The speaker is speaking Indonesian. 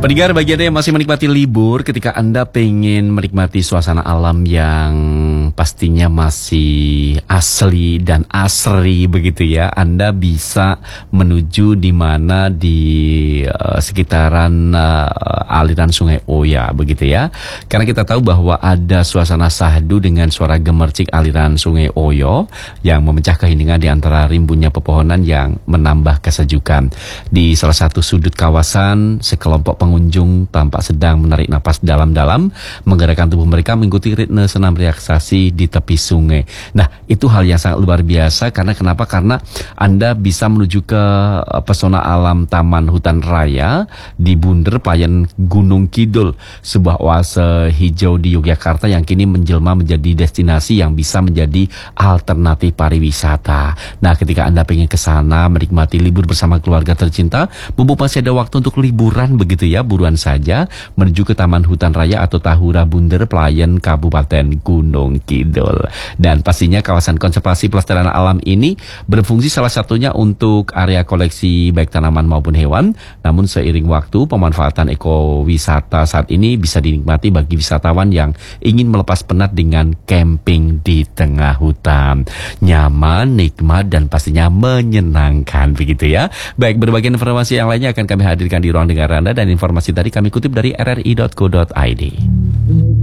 Pendengar, bagi Anda yang masih menikmati libur, ketika Anda pengen menikmati suasana alam yang pastinya masih asli dan asri begitu ya, Anda bisa menuju di mana di sekitaran aliran Sungai Oya begitu ya. Karena kita tahu bahwa ada suasana sahdu dengan suara gemercik aliran Sungai Oyo yang memecah keheningan di antara rimbunnya pepohonan yang menambah kesejukan. Di salah satu sudut kawasan, sekelompok pengunjung tampak sedang menarik napas dalam-dalam, menggerakkan tubuh mereka mengikuti ritme senam relaksasi di tepi sungai. Nah, itu hal yang sangat luar biasa karena kenapa? Karena Anda bisa menuju ke pesona alam Taman Hutan Raya di Bunder, Payan Gunung Kidul, sebuah oase hijau di Yogyakarta yang kini menjelma menjadi destinasi yang bisa menjadi alternatif pariwisata. Nah, ketika Anda pengen ke sana menikmati libur bersama keluarga tercinta, mumpung masih ada waktu untuk liburan begitu ya, buruan saja menuju ke Taman Hutan Raya atau Tahura Bunder, Pelayan, Kabupaten Gunung Kidul. Dan pastinya kawasan konservasi pelestarian alam ini berfungsi salah satunya untuk area koleksi baik tanaman maupun hewan. Namun seiring waktu, pemanfaatan ekowisata saat ini bisa dinikmati bagi wisatawan yang ingin melepas penat dengan camping di tengah hutan. Nyaman, nikmat, dan pastinya menyenangkan begitu ya. Baik, berbagai informasi yang lainnya akan kami hadirkan di ruang dengar Anda, dan informasi tadi kami kutip dari rri.co.id.